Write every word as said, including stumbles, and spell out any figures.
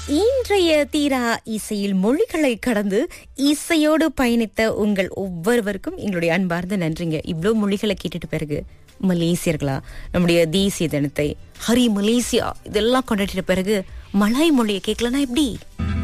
இன்றைய தீரா இசையில் மொழிகளை கடந்து இசையோடு பயணித்த உங்கள் ஒவ்வொருவருக்கும் எங்களுடைய அன்பார்ந்த நன்றிங்க. இவ்வளவு மொழிகளை கேட்டுட்டு பிறகு மலேசியர்களா நம்முடைய தேசிய தினத்தை ஹரி மலேசியா இதெல்லாம் கொண்டாடிட்ட பிறகு மலாய் மொழியை கேட்கலன்னா எப்படி?